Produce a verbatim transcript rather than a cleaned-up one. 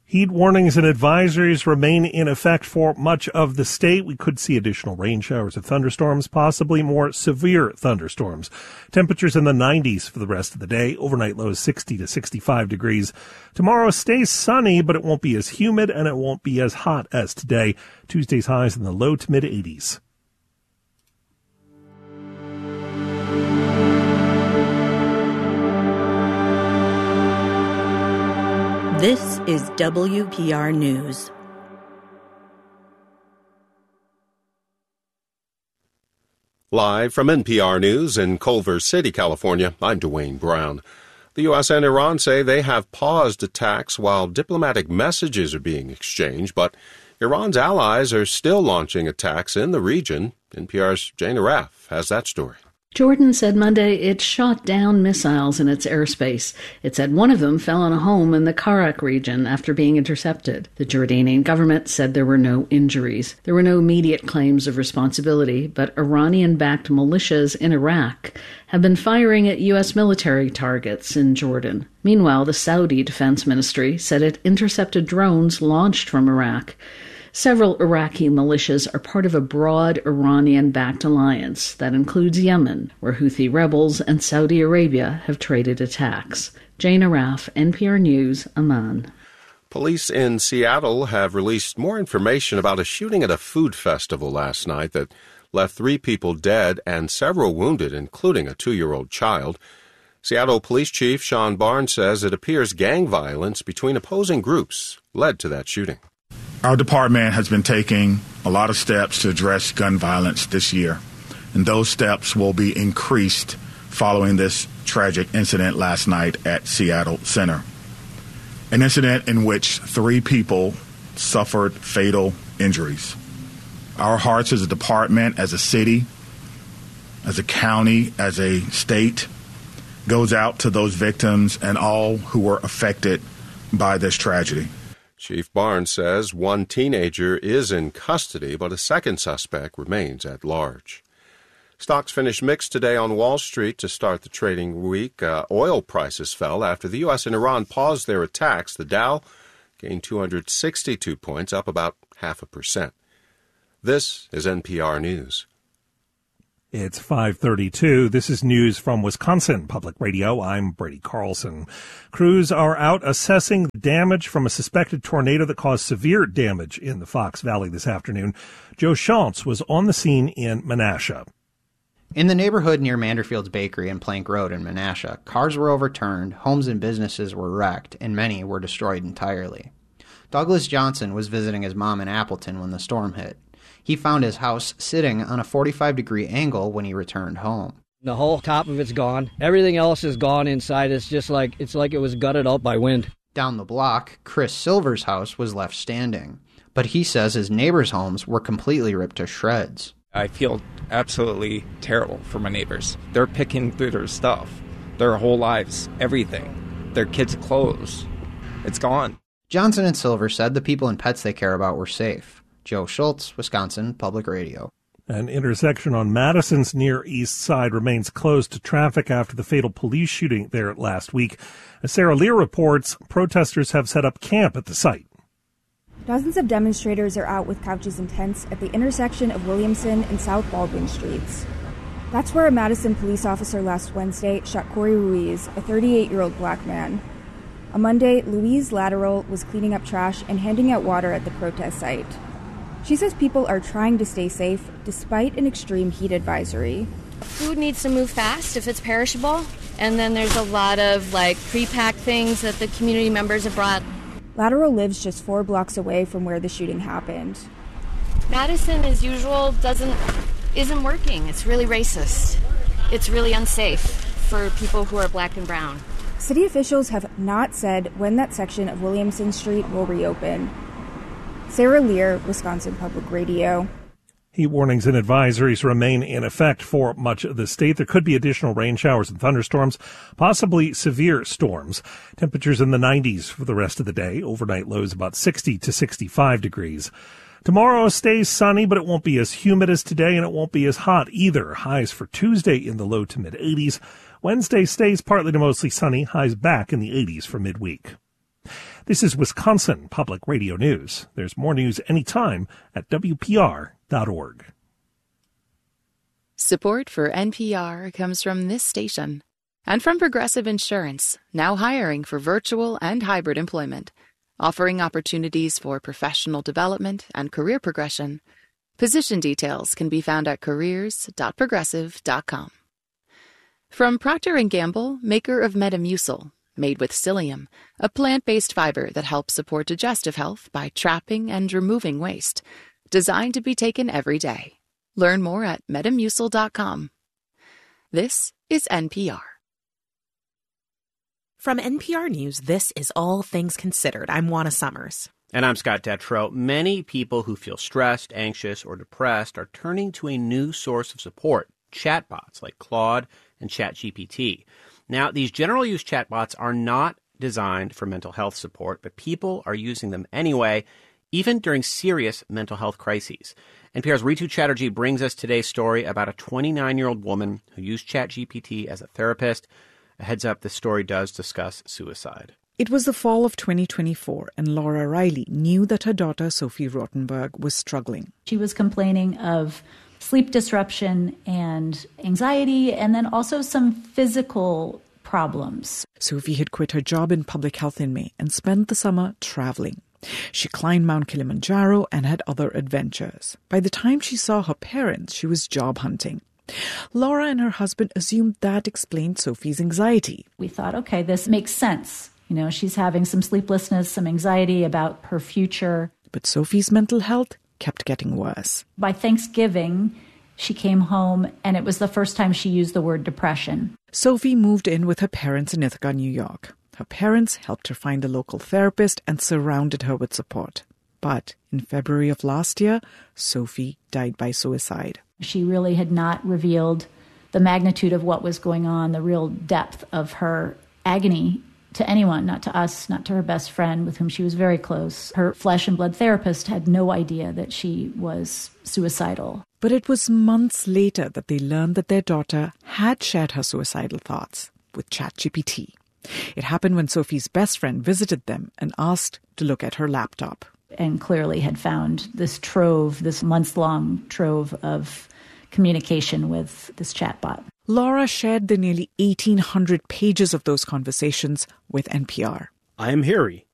Heat warnings and advisories remain in effect for much of the state. We could see additional rain showers and thunderstorms, possibly more severe thunderstorms. Temperatures in the nineties for the rest of the day. Overnight lows sixty to sixty-five degrees. Tomorrow stays sunny, but it won't be as humid and it won't be as hot as today. Tuesday's highs in the low to mid eighties. This is W P R News. Live from N P R News in Culver City, California, I'm Dwayne Brown. The U S and Iran say they have paused attacks while diplomatic messages are being exchanged, but Iran's allies are still launching attacks in the region. N P R's Jane Arraf has that story. Jordan said Monday it shot down missiles in its airspace. It said one of them fell on a home in the Karak region after being intercepted. The Jordanian government said there were no injuries. There were no immediate claims of responsibility, but Iranian-backed militias in Iraq have been firing at U S military targets in Jordan. Meanwhile, the Saudi Defense Ministry said it intercepted drones launched from Iraq. Several Iraqi militias are part of a broad Iranian-backed alliance that includes Yemen, where Houthi rebels and Saudi Arabia have traded attacks. Jane Arraf, N P R News, Amman. Police in Seattle have released more information about a shooting at a food festival last night that left three people dead and several wounded, including a two-year-old child. Seattle Police Chief Sean Barnes says it appears gang violence between opposing groups led to that shooting. Our department has been taking a lot of steps to address gun violence this year, and those steps will be increased following this tragic incident last night at Seattle Center. An incident in which three people suffered fatal injuries. Our hearts as a department, as a city, as a county, as a state, goes out to those victims and all who were affected by this tragedy. Chief Barnes says one teenager is in custody, but a second suspect remains at large. Stocks finished mixed today on Wall Street to start the trading week. Uh, oil prices fell after the U S and Iran paused their attacks. The Dow gained two hundred sixty-two points, up about half a percent. This is N P R News. It's five thirty-two. This is news from Wisconsin Public Radio. I'm Brady Carlson. Crews are out assessing the damage from a suspected tornado that caused severe damage in the Fox Valley this afternoon. Joe Schantz was on the scene in Menasha. In the neighborhood near Manderfield's Bakery and Plank Road in Menasha, cars were overturned, homes and businesses were wrecked, and many were destroyed entirely. Douglas Johnson was visiting his mom in Appleton when the storm hit. He found his house sitting on a forty-five degree angle when he returned home. The whole top of it's gone. Everything else is gone inside. It's just like it's like it was gutted out by wind. Down the block, Chris Silver's house was left standing, but he says his neighbors' homes were completely ripped to shreds. I feel absolutely terrible for my neighbors. They're picking through their stuff, their whole lives, everything, their kids' clothes. It's gone. Johnson and Silver said the people and pets they care about were safe. Joe Schultz, Wisconsin Public Radio. An intersection on Madison's Near East Side remains closed to traffic after the fatal police shooting there last week. As Sarah Lear reports, protesters have set up camp at the site. Dozens of demonstrators are out with couches and tents at the intersection of Williamson and South Baldwin Streets. That's where a Madison police officer last Wednesday shot Corey Ruiz, a thirty-eight-year-old black man. On Monday, Louise Lateral was cleaning up trash and handing out water at the protest site. She says people are trying to stay safe despite an extreme heat advisory. Food needs to move fast if it's perishable, and then there's a lot of like pre-packed things that the community members have brought. Lateral lives just four blocks away from where the shooting happened. Madison, as usual, doesn't isn't working. It's really racist. It's really unsafe for people who are black and brown. City officials have not said when that section of Williamson Street will reopen. Sarah Lear, Wisconsin Public Radio. Heat warnings and advisories remain in effect for much of the state. There could be additional rain showers and thunderstorms, possibly severe storms. Temperatures in the nineties for the rest of the day. Overnight lows about sixty to sixty-five degrees. Tomorrow stays sunny, but it won't be as humid as today, and it won't be as hot either. Highs for Tuesday in the low to mid eighties. Wednesday stays partly to mostly sunny. Highs back in the eighties for midweek. This is Wisconsin Public Radio News. There's more news anytime at W P R dot org. Support for N P R comes from this station and from Progressive Insurance, now hiring for virtual and hybrid employment, offering opportunities for professional development and career progression. Position details can be found at careers dot progressive dot com. From Procter and Gamble, maker of Metamucil, made with psyllium, a plant-based fiber that helps support digestive health by trapping and removing waste, designed to be taken every day. Learn more at metamucil dot com. This is N P R. From N P R News, this is All Things Considered. I'm Juana Summers. And I'm Scott Detrow. Many people who feel stressed, anxious, or depressed are turning to a new source of support, chatbots like Claude and ChatGPT. Now, these general-use chatbots are not designed for mental health support, but people are using them anyway, even during serious mental health crises. N P R's Ritu Chatterjee brings us today's story about a twenty-nine-year-old woman who used ChatGPT as a therapist. A heads up, this story does discuss suicide. It was the fall of twenty twenty-four, and Laura Riley knew that her daughter, Sophie Rothenberg, was struggling. She was complaining of sleep disruption and anxiety, and then also some physical problems. Sophie had quit her job in public health in May and spent the summer traveling. She climbed Mount Kilimanjaro and had other adventures. By the time she saw her parents, she was job hunting. Laura and her husband assumed that explained Sophie's anxiety. We thought, okay, this makes sense. You know, she's having some sleeplessness, some anxiety about her future. But Sophie's mental health kept getting worse. By Thanksgiving, she came home, and it was the first time she used the word depression. Sophie moved in with her parents in Ithaca, New York. Her parents helped her find a local therapist and surrounded her with support. But in February of last year, Sophie died by suicide. She really had not revealed the magnitude of what was going on, the real depth of her agony to anyone, not to us, not to her best friend with whom she was very close. Her flesh and blood therapist had no idea that she was suicidal. But it was months later that they learned that their daughter had shared her suicidal thoughts with ChatGPT. It happened when Sophie's best friend visited them and asked to look at her laptop. And clearly had found this trove, this months-long trove of communication with this chatbot. Laura shared the nearly eighteen hundred pages of those conversations with N P R. I am Harry.